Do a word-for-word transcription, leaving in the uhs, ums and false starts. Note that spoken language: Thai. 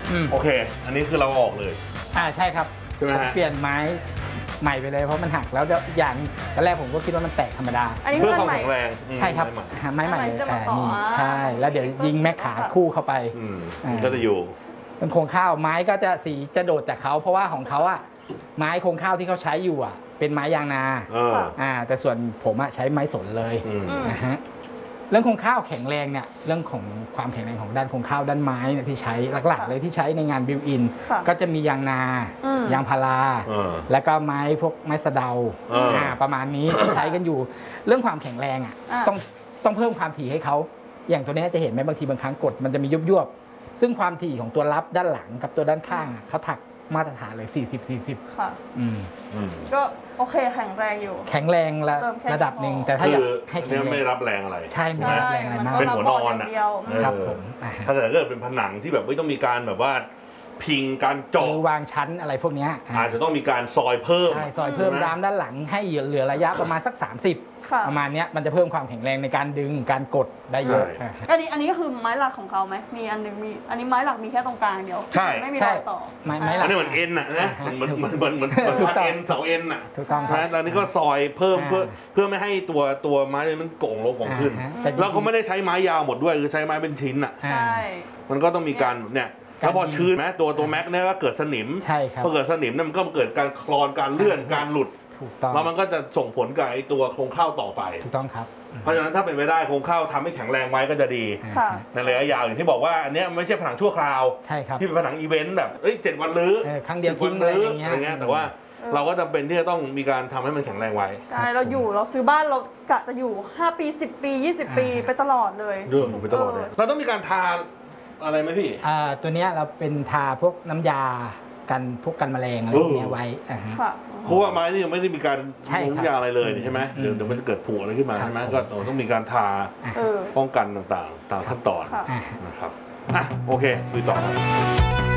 โอเคอันนี้คือเราออกเลยอ่าใช่ครับใช่ไหมฮะเปลี่ยนไม้ใหม่ไปเลยเพราะมันหักแล้วอย่างตอนแรกผมก็คิดว่ามันแตกธรรมดาเพื่อความแข็งแรงใช่ครับไม้ใหม่เลยนี่ใช่แล้วเดี๋ยวยิงแม็กขาคู่เข้าไปก็จะอยู่เป็นโครงข้าวไม้ก็จะสีจะโดดจากเขาเพราะว่าของเขาอะไม้โครงข้าวที่เขาใช้อยู่อะเป็นไม้ยางนาอ่าแต่ส่วนผมอะใช้ไม้สนเลยนะฮะเรื่องโครงข้าวแข็งแรงเนี่ยเรื่องของความแข็งแรงของด้านโครงข้าวด้านไม้เนี่ยที่ใช้หลักๆเลยที่ใช้ในงานบิวอินก็จะมียางนายางพาราแล้วก็ไม้พวกไม้สะเดาประมาณนี้ที่ใช้กันอยู่เรื่องความแข็งแรงอ่ะต้องต้องเพิ่มความถี่ให้เขาอย่างตัวนี้จะเห็นไหมบางทีบางครั้งกดมันจะมียุบยวบซึ่งความถี่ของตัวรับด้านหลังกับตัวด้านข้างเขาถักมาตรฐานเลยสี่สิบ สี่สิบค่ะอืมก็โอเคแข็งแรงอยู่แข็งแรงระระดับหนึ่งแต่ถ้าอยากให้แข็งแรงไม่รับแรงอะไรใช่ไม่รับแรงอะไรมากเป็นหัวนอนอ่ะครับผมถ้าเกิดเกิดเป็นผนังที่แบบไม่ต้องมีการแบบว่าพิงการเจาะวางชั้นอะไรพวกนี้อาจจะต้องมีการซอยเพิ่มใช่ซอยเพิ่มด้ามด้านหลังให้เหลือระยะประมาณสักสามสิบประมาณนี้มันจะเพิ่มความแข็งแรงในการดึงการกดได้เยอะอันนี้อันนี้ก็คือไม้หลักของเขาไหมมีอันนึงมีอันนี้ไม้หลักมีแค่ตรงกลางเดียวใช่ไม่มีรอยต่อไม้ไม้หลักอันนี้เหมือนเอ็นอ่ะนะเหมือนเหมือนเหมือนเหมือนเหมือนเอ็นเสาเอ็นอ่ะถูกต้องครับตอนนี้ก็ซอยเพิ่มเพื่อเพื่อไม่ให้ตัวตัวไม้มันโก่งลงของขึ้นแล้วเขาไม่ได้ใช้ไม้ยาวหมดด้วยคือใช้ไม้เป็นชิ้นอ่ะใช่มันก็ต้องมีการเนี่ยแล้วพอชื้นไหมตัวตัวแม็กเนี่ยก็เกิดสนิมใช่ครับพอเกิดสนิมเนี่ยมันก็เกิดการคลอนการเลื่อนการหลุดถูกต้องแล้วมันก็จะส่งผลกับไอ้ตัวโครงข้าวต่อไปถูกต้องครับเพราะฉะนั้นถ้าเป็นไปได้โครงข้าวทำให้แข็งแรงไว้ก็จะดีในระยะยาวอย่างที่บอกว่าอันนี้ไม่ใช่ผนังชั่วคราวใช่ครับที่เป็นผนังอีเวนต์แบบเอ้ยเจ็ดวันรื้อครั้งเดียวทิ้งอะไรอย่างเงี้ยแต่ว่าเราก็จำเป็นที่จะต้องมีการทำให้มันแข็งแรงไว้ใช่เราอยู่เราซื้อบ้านเรากะจะอยู่ห้าปีสิบปียี่สิบปีไปตลอดเลยเรื่องไปตลอดเลยเราต้องมีการทาอะไรไหมพี่อ่าตัวนี้เราเป็นทาพวกน้ำยากันพวกกันแมลงอะไรพวกนี้ไว้เพราะว่าไม้นี่ยังไม่ได้มีการลงยาอะไรเลยใช่ไหมเดี๋ยวเดี๋ยวมันเกิดผุอะไรขึ้นมาใช่ไหมก็ต้องมีการทาป้องกันต่างๆตามขั้นตอนนะครับอ่ะโอเคดูต่อครับ